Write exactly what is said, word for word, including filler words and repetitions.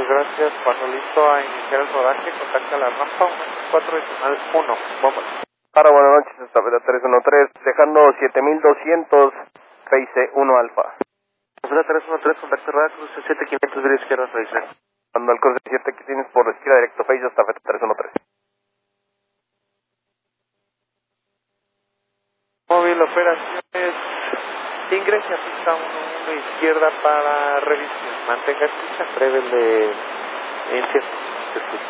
gracias. Cuando listo a iniciar el rodaje, contacta la rampa uno cuatro decimal uno. Vamos. Para buenas noches, esta vez tres uno tres, dejando siete mil doscientos, Face uno Alfa. Alfa tres uno tres, contacto radar, cruce siete quinientos, vía izquierda, Face. Cuando el cruce siete que tienes por la izquierda directo, Face hasta Feta tres uno tres. Móvil, operaciones, ingrese a pista uno uno izquierda para revisión. Mantenga escucha, breve de... Entiendo, escucha.